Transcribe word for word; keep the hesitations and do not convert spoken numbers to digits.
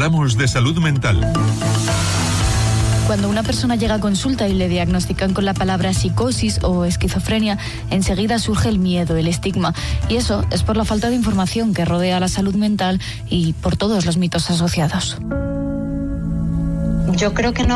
hablamos de salud mental. Cuando una persona llega a consulta y le diagnostican con la palabra psicosis o esquizofrenia, enseguida surge el miedo, el estigma. Y eso es por la falta de información que rodea la salud mental y por todos los mitos asociados. Yo creo que no,